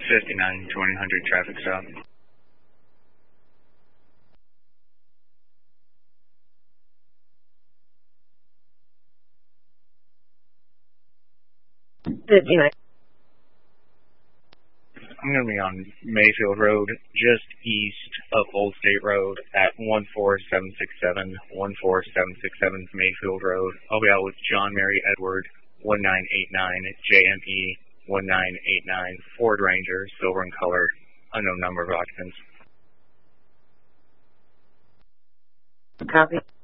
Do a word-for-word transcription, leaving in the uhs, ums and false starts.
fifty-nine twenty hundred traffic stop. fifty-nine. I'm going to be on Mayfield Road, just east of Old State Road at one four seven six seven. one four seven six seven Mayfield Road. I'll be out with John Mary Edward, one nine eight nine, J M E, one nine eight nine, Ford Ranger, silver in color, unknown number of occupants. Copy.